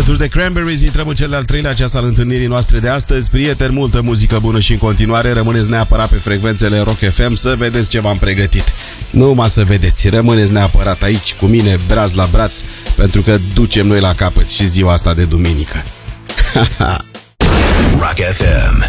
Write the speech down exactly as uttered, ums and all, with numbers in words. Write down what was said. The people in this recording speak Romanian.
Alături de Cranberries intrăm în cel de-al treilea ceas al întâlnirii noastre de astăzi. Prieteni, multă muzică bună și în continuare. Rămâneți neapărat pe frecvențele Rock F M să vedeți ce v-am pregătit. Nu numai să vedeți, rămâneți neapărat aici cu mine, braț la braț, pentru că ducem noi la capăt și ziua asta de duminică. Rock F M.